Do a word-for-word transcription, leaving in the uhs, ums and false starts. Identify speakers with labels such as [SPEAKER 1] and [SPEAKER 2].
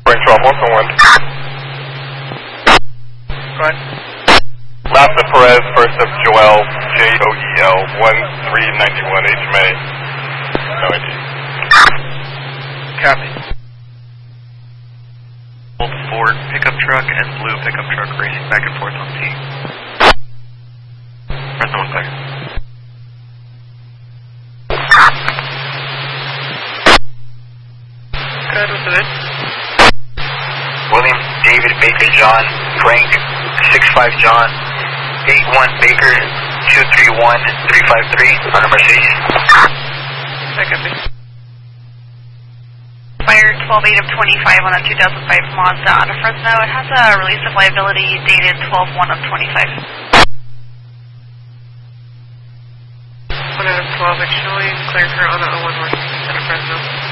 [SPEAKER 1] Point twelve, also one.
[SPEAKER 2] Go ahead.
[SPEAKER 1] Last of Perez, first of Joel, J O E L, one three nine one, H M A. No I D.
[SPEAKER 2] Copy.
[SPEAKER 3] Old Ford pickup truck and blue pickup truck racing back and forth on T. Press one clear.
[SPEAKER 2] Good, what's it?
[SPEAKER 4] William David Baker John Frank six five John eight one Baker two three one three five three on a Mercedes.
[SPEAKER 2] Second.
[SPEAKER 5] Fire twelve eight of twenty-five on a two thousand five Mazda out of Fresno. It has a release of liability dated twelve one of twenty-five.
[SPEAKER 2] one out of twelve, actually, clear her on the oh one North out of Fresno.